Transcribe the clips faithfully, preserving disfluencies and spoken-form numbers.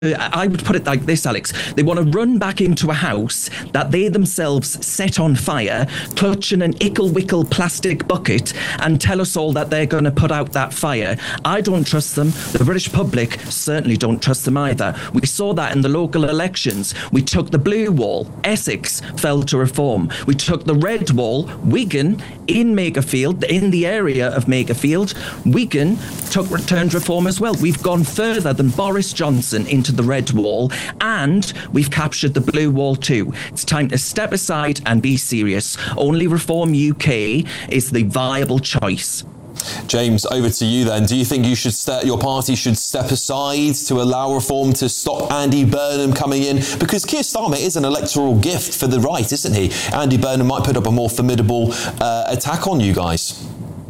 I would put it like this, Alex. They want to run back into a house that they themselves set on fire, clutching an ickle-wickle plastic bucket, and tell us all that they're going to put out that fire. I don't trust them. The British public certainly don't trust them either. We saw that in the local elections. We took the blue wall. Essex fell to Reform. We took the red wall. Wigan, in Makerfield, in the area of Makerfield, Wigan took returned Reform as well. We've gone further than Boris Johnson into the red wall, and we've captured the blue wall too. It's time to step aside and be serious. Only Reform U K is the viable choice. James, over to you then. Do you think you should st- your party should step aside to allow Reform to stop Andy Burnham coming in? Because Keir Starmer is an electoral gift for the right, isn't he? Andy Burnham might put up a more formidable uh, attack on you guys.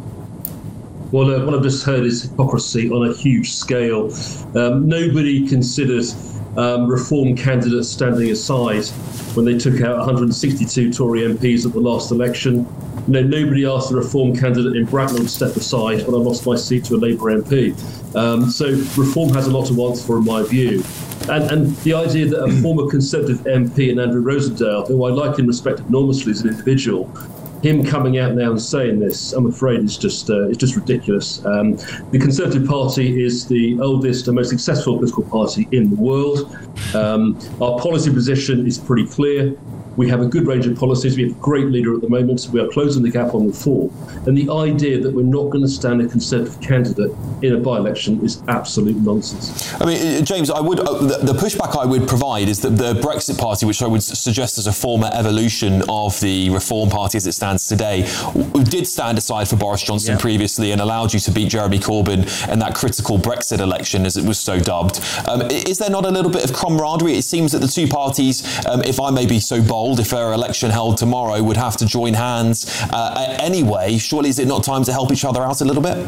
Well, uh, what I've just heard is hypocrisy on a huge scale. Um, nobody considered um, Reform candidates standing aside when they took out one hundred sixty-two Tory M Ps at the last election. No, nobody asked the Reform candidate in Bracknell to step aside when I lost my seat to a Labour M P. Um, so Reform has a lot to answer for, in my view. And, and the idea that a former Conservative M P in Andrew Rosendale, who I like and respect enormously as an individual, him coming out now and saying this, I'm afraid it's just uh, it's just ridiculous. Um, the Conservative Party is the oldest and most successful political party in the world. Um, our policy position is pretty clear. We have a good range of policies. We have a great leader at the moment. We are closing the gap on reform. And the idea that we're not going to stand a Conservative candidate in a by-election is absolute nonsense. I mean, James, I would uh, the, the pushback I would provide is that the Brexit Party, which I would suggest as a former evolution of the Reform Party as it stands today, did stand aside for Boris Johnson yeah. previously and allowed you to beat Jeremy Corbyn in that critical Brexit election, as it was so dubbed. Um, is there not a little bit of camaraderie? It seems that the two parties, um, if I may be so bold, if there were election held tomorrow, would have to join hands uh, anyway. Surely is it not time to help each other out a little bit?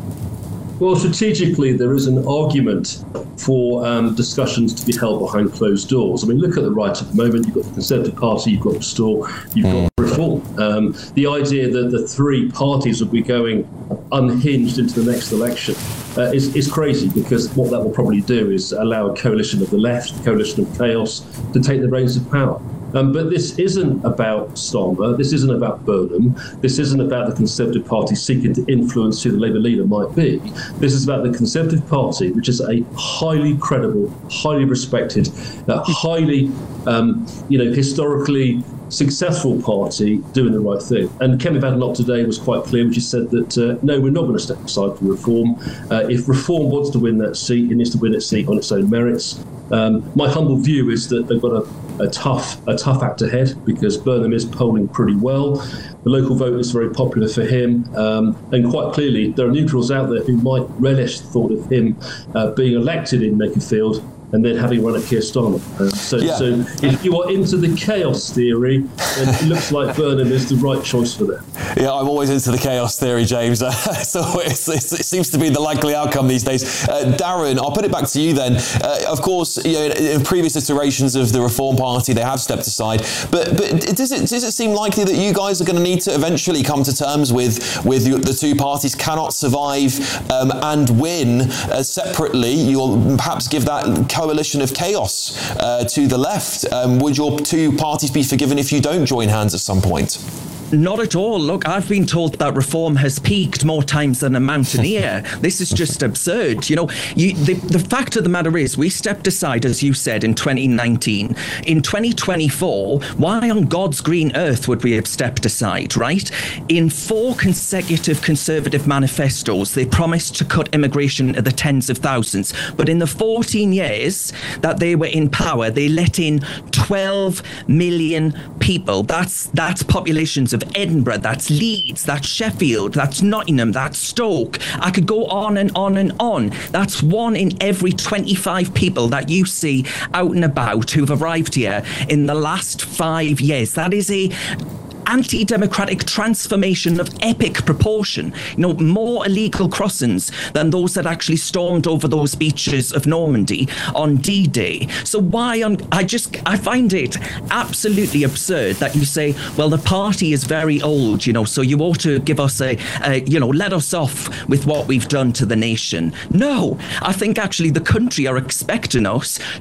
Well, strategically, there is an argument for um, discussions to be held behind closed doors. I mean, look at the right at the moment. You've got the Conservative Party, you've got Restore, you've mm. got Reform. Um, the idea that the three parties will be going unhinged into the next election uh, is, is crazy, because what that will probably do is allow a coalition of the left, a coalition of chaos, to take the reins of power. Um, but this isn't about Starmer, this isn't about Burnham, this isn't about the Conservative Party seeking to influence who the Labour leader might be. This is about the Conservative Party, which is a highly credible, highly respected, uh, highly, um, you know, historically successful party doing the right thing. And Kevin Badenoch today was quite clear, which he said that, uh, no, we're not going to step aside from Reform. Uh, if Reform wants to win that seat, it needs to win its seat on its own merits. Um, my humble view is that they've got a, a tough a tough act ahead, because Burnham is polling pretty well. The local vote is very popular for him. Um, and quite clearly, there are neutrals out there who might relish the thought of him uh, being elected in Makerfield and then having run at Keir Starmer. Uh, so, yeah. so if you are into the chaos theory, then it looks like Burnham is the right choice for them. Yeah, I'm always into the chaos theory, James. Uh, so it's, it's, it seems to be the likely outcome these days. Uh, Darren, I'll put it back to you then. Uh, of course, you know, in previous iterations of the Reform Party, they have stepped aside. But but does it does it seem likely that you guys are going to need to eventually come to terms with with the two parties cannot survive um, and win uh, separately? You'll perhaps give that coalition of chaos uh, to the left. Um, would your two parties be forgiven if you don't join hands at some point? Not at all. Look, I've been told that Reform has peaked more times than a mountaineer. This is just absurd. You know, you, the, the fact of the matter is we stepped aside, as you said, in twenty nineteen. In twenty twenty-four, why on God's green earth would we have stepped aside, right? In four consecutive Conservative manifestos, they promised to cut immigration to the tens of thousands. But in the fourteen years that they were in power, they let in twelve million people. That's, that's populations of Edinburgh, that's Leeds, that's Sheffield, that's Nottingham, that's Stoke. I could go on and on and on. That's one in every twenty-five people that you see out and about who've arrived here in the last five years. That is a anti-democratic transformation of epic proportion. You know, more illegal crossings than those that actually stormed over those beaches of Normandy on D-Day. So why on, I just, I find it absolutely absurd that you say, well, the party is very old, you know, so you ought to give us a, a you know, let us off with what we've done to the nation. No, I think actually the country are expecting us